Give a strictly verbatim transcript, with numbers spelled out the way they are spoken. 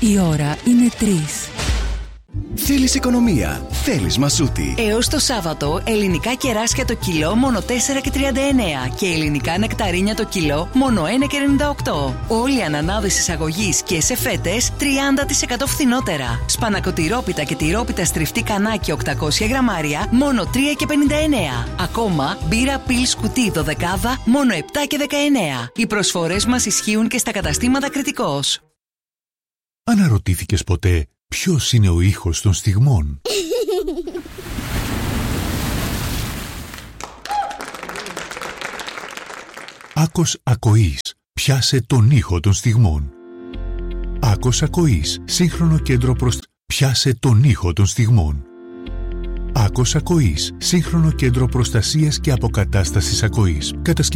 Η ώρα είναι τρεις. Θέλεις οικονομία, θέλεις Μασούτη. Έως το Σάββατο, ελληνικά κεράσια το κιλό μόνο τέσσερα και τριάντα εννέα και ελληνικά νεκταρίνια το κιλό μόνο ένα και ενενήντα οκτώ. Όλοι οι ανανάδες εισαγωγής και σε φέτες τριάντα τοις εκατό φθηνότερα. Σπανακοτηρόπιτα και τυρόπιτα στριφτή κανάκι οκτακόσια γραμμάρια μόνο τρία και πενήντα εννέα. Ακόμα μπύρα πιλς κουτί δωδεκάδα μόνο επτά και δεκαεννέα. Οι προσφορές μας ισχύουν και στα καταστήματα Κρητικός. Αναρωτήθηκες ποτέ ποιος είναι ο ήχος των στιγμών? Άκος Ακοής. Πιάσε τον ήχο των στιγμών. Άκος Ακοής. Σύγχρονο κέντρο προς... Πιάσε τον ήχο των στιγμών. Άκος Ακοής. Σύγχρονο κέντρο προστασίας και αποκατάστασης ακοής.